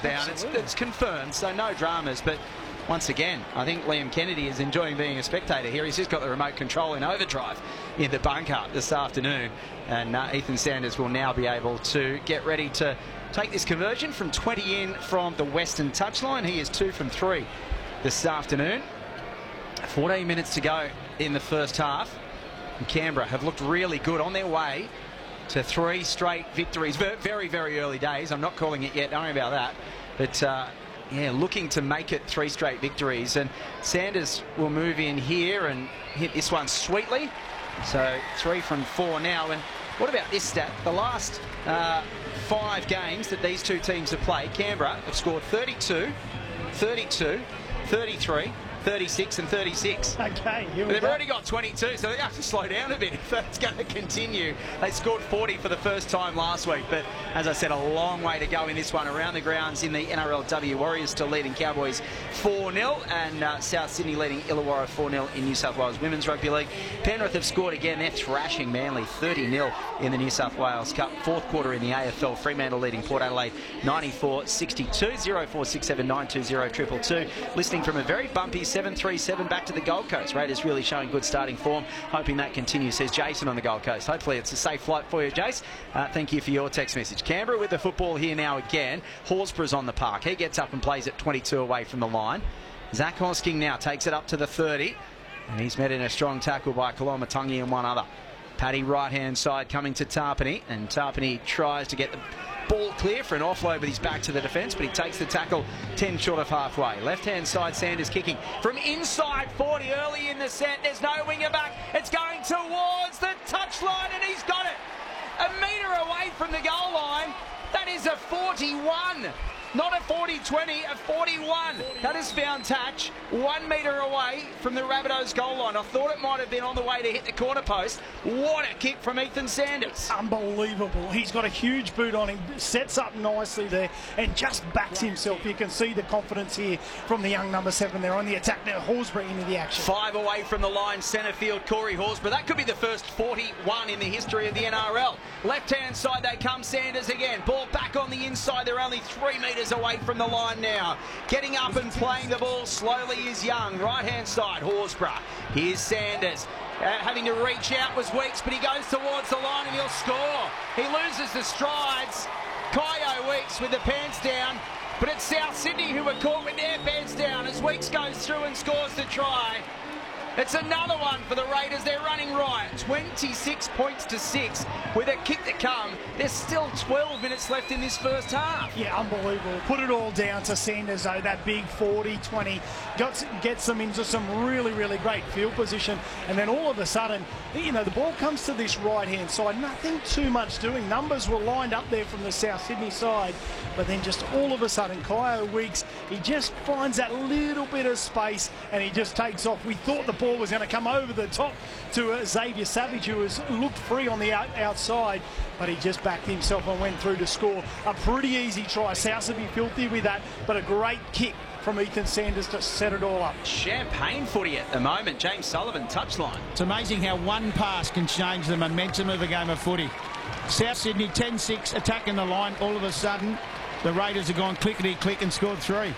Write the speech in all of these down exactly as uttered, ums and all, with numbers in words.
down. It's, it's confirmed, so no dramas. But once again, I think Liam Kennedy is enjoying being a spectator here. He's just got the remote control in overdrive in the bunker this afternoon. And uh, Ethan Sanders will now be able to get ready to take this conversion from twenty in from the western touchline. He is two from three this afternoon. fourteen minutes to go in the first half. And Canberra have looked really good on their way to three straight victories. Very, very early days. I'm not calling it yet. Don't worry about that. But uh, yeah, looking to make it three straight victories. And Sanders will move in here and hit this one sweetly. So three from four now. And what about this stat? The last uh, five games that these two teams have played, Canberra have scored thirty-two, thirty-two, thirty-three, thirty-six and thirty-six. Okay, here we They've go. already got twenty-two, so they have to slow down a bit if that's going to continue. They scored forty for the first time last week, but as I said, a long way to go in this one. Around the grounds in the N R L W, Warriors still leading Cowboys four nil, and uh, South Sydney leading Illawarra four nil in New South Wales Women's Rugby League. Penrith have scored again. They're thrashing Manly thirty nil in the New South Wales Cup. Fourth quarter in the A F L. Fremantle leading Port Adelaide ninety-four sixty-two. oh four six seven nine two oh two two two. Listening from a very bumpy seven three seven back to the Gold Coast. Raiders really showing good starting form. Hoping that continues, says Jason on the Gold Coast. Hopefully it's a safe flight for you, Jace. Uh, thank you for your text message. Canberra with the football here now again. Horsburgh's on the park. He gets up and plays at twenty-two away from the line. Zach Hosking now takes it up to the thirty. And he's met in a strong tackle by Kolomatangi and one other. Paddy right-hand side coming to Tarpany. And Tarpany tries to get the ball clear for an offload with his back to the defence, but he takes the tackle ten short of halfway. Left-hand side, Sanders kicking from inside forty early in the set. There's no winger back. It's going towards the touchline, and he's got it. A metre away from the goal line. That is a forty-one. Not a forty twenty, a forty-one. That has found touch one metre away from the Rabbitohs goal line. I thought it might have been on the way to hit the corner post. What a kick from Ethan Sanders. Unbelievable. He's got a huge boot on him, sets up nicely there and just backs himself. You can see the confidence here from the young number seven there on the attack now. Horsburgh into the action. Five away from the line, centre field, Corey Horsburgh. That could be the first forty-one in the history of the N R L. Left-hand side, they come, Sanders again. Ball back on the inside. They're only three metres away from the line now. Getting up and playing the ball slowly is Young. Right-hand side, Horsburgh. Here's Sanders. Uh, having to reach out was Weeks, but he goes towards the line and he'll score. He loses the strides. Kyo Weeks with the pants down, but it's South Sydney who were caught with their pants down as Weeks goes through and scores the try. It's another one for the Raiders. They're running right. twenty-six points to six with a kick to come. There's still twelve minutes left in this first half. Yeah, unbelievable. Put it all down to Sanders, though. That big forty twenty got, gets them into some really, really great field position. And then all of a sudden, you know, the ball comes to this right-hand side. Nothing too much doing. Numbers were lined up there from the South Sydney side. But then just all of a sudden, Kyo Weeks, he just finds that little bit of space and he just takes off. We thought the ball was going to come over the top to uh, Xavier Savage, who has looked free on the out outside, but he just backed himself and went through to score. A pretty easy try. South would be filthy with that, but a great kick from Ethan Sanders to set it all up. Champagne footy at the moment. James Sullivan, touchline. It's amazing how one pass can change the momentum of a game of footy. South Sydney ten six attacking the line. All of a sudden, the Raiders have gone clickety-click and scored three.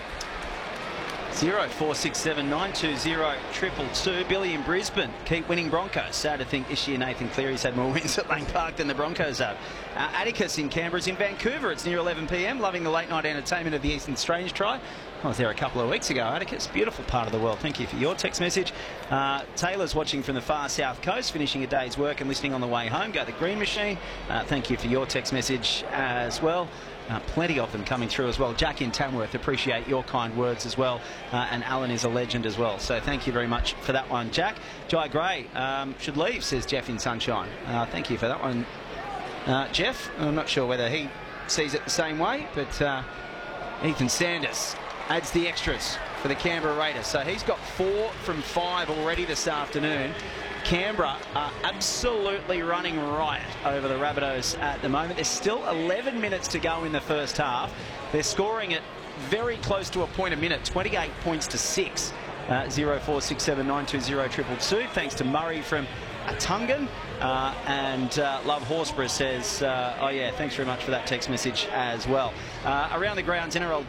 oh four six seven nine two oh two two two. Billy in Brisbane, keep winning Broncos. Sad to think this year Nathan Cleary's had more wins at Lang Park than the Broncos have. Uh, Atticus in Canberra's in Vancouver. It's near eleven p m. Loving the late night entertainment of the Eastern Strange try. I was there a couple of weeks ago, Atticus. Beautiful part of the world. Thank you for your text message. Uh, Taylor's watching from the far south coast, finishing a day's work and listening on the way home. Go the Green Machine. Uh, thank you for your text message as well. Uh, plenty of them coming through as well. Jack in Tamworth, appreciate your kind words as well. Uh, and Alan is a legend as well. So thank you very much for that one, Jack. Jai Gray um, should leave, says Jeff in Sunshine. Uh, thank you for that one, uh, Jeff. I'm not sure whether he sees it the same way, but uh, Ethan Sanders adds the extras for the Canberra Raiders. So he's got four from five already this afternoon. Canberra are absolutely running riot over the Rabbitohs at the moment. There's still eleven minutes to go in the first half. They're scoring it very close to a point a minute, twenty-eight points to six. Uh, oh four six seven nine two oh two two two. Thanks to Murray from Atungan. Uh, and uh, Love Horsburgh says, uh, oh yeah, thanks very much for that text message as well. Uh, around the grounds, N R L